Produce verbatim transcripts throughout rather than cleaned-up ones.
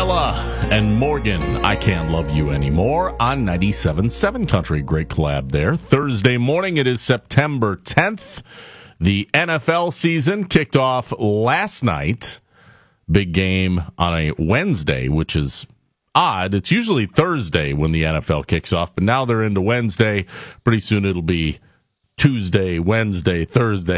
Ella and Morgan, I Can't Love You Anymore on ninety-seven point seven Country. Great collab there. Thursday morning, it is September tenth. The N F L season kicked off last night. Big game on a Wednesday, which is odd. It's usually Thursday when the N F L kicks off, but now they're into Wednesday. Pretty soon it'll be Tuesday, Wednesday, Thursday.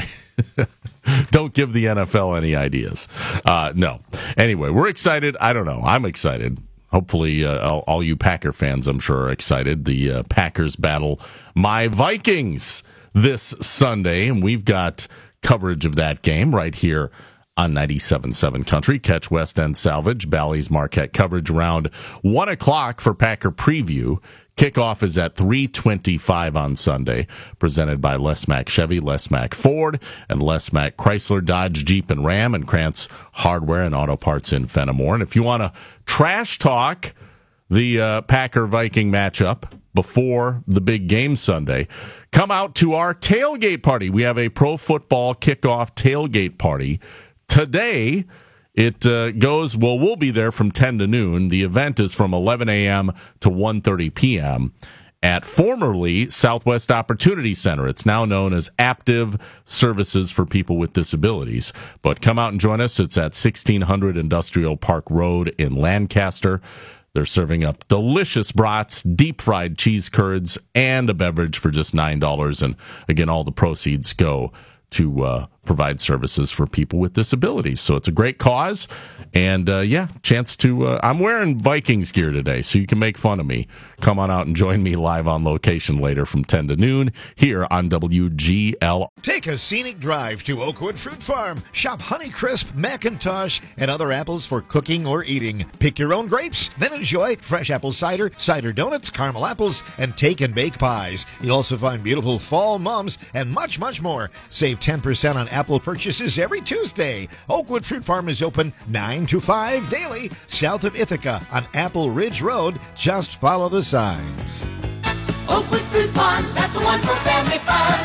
Don't give the N F L any ideas. Uh, no. Anyway, we're excited. I don't know. I'm excited. Hopefully, uh, all, all you Packer fans, I'm sure, are excited. The uh, Packers battle my Vikings this Sunday, and we've got coverage of that game right here on ninety-seven point seven Country. Catch West End Salvage, Bally's Marquette coverage around one o'clock for Packer Preview. Kickoff is at three twenty-five on Sunday, presented by Les Mack Chevy, Les Mack Ford, and Les Mack Chrysler, Dodge, Jeep, and Ram, and Krantz Hardware and Auto Parts in Fenimore. And if you want to trash talk the uh, Packer-Viking matchup before the big game Sunday, come out to our tailgate party. We have a pro football kickoff tailgate party today. It uh, goes, well, we'll be there from ten to noon. The event is from eleven a.m. to one thirty p.m. at formerly Southwest Opportunity Center. It's now known as Aptive Services for People with Disabilities. But come out and join us. It's at sixteen hundred Industrial Park Road in Lancaster. They're serving up delicious brats, deep-fried cheese curds, and a beverage for just nine dollars. And again, all the proceeds go to uh, provide services for people with disabilities. So it's a great cause. And, uh, yeah, chance to... Uh, I'm wearing Vikings gear today, so you can make fun of me. Come on out and join me live on location later from ten to noon here on W G L. Take a scenic drive to Oakwood Fruit Farm. Shop Honeycrisp, Macintosh, and other apples for cooking or eating. Pick your own grapes, then enjoy fresh apple cider, cider donuts, caramel apples, and take and bake pies. You'll also find beautiful fall mums and much, much more. Save ten percent on apple purchases every Tuesday. Oakwood Fruit Farm is open nine to five daily, south of Ithaca on Apple Ridge Road. Just follow the signs. Oakwood Fruit Farms, that's the one for family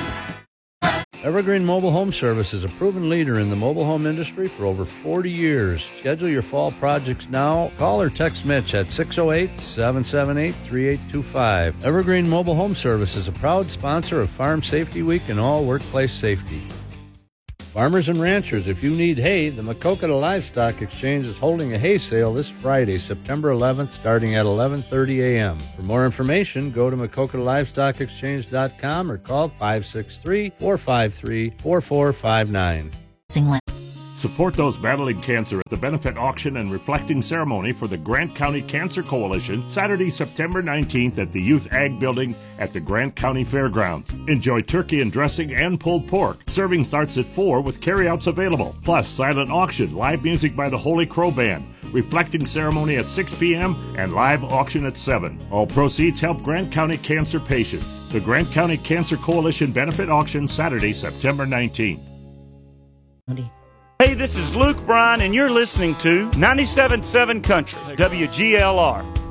fun. Evergreen Mobile Home Service is a proven leader in the mobile home industry for over forty years. Schedule your fall projects now. Call or text Mitch at six oh eight, seven seven eight, three eight two five. Evergreen Mobile Home Service is a proud sponsor of Farm Safety Week and all workplace safety. Farmers and ranchers, if you need hay, the Maquoketa Livestock Exchange is holding a hay sale this Friday, September eleventh, starting at eleven thirty a.m. For more information, go to Maquoketa Livestock Exchange dot com or call five six three, four five three, four four five nine. Support those battling cancer at the benefit auction and reflecting ceremony for the Grant County Cancer Coalition, Saturday, September nineteenth at the Youth Ag Building at the Grant County Fairgrounds. Enjoy turkey and dressing and pulled pork. Serving starts at four with carryouts available. Plus, silent auction, live music by the Holy Crow Band, reflecting ceremony at six p.m. and live auction at seven. All proceeds help Grant County cancer patients. The Grant County Cancer Coalition benefit auction, Saturday, September nineteenth. Hey, this is Luke Bryan, and you're listening to ninety-seven point seven Country, W G L R.